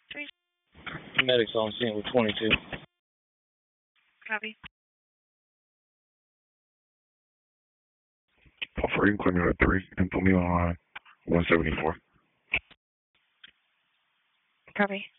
3. Medics on scene with 22. Copy. Paul 4, you can clear me at 3 and put me on 174. Copy.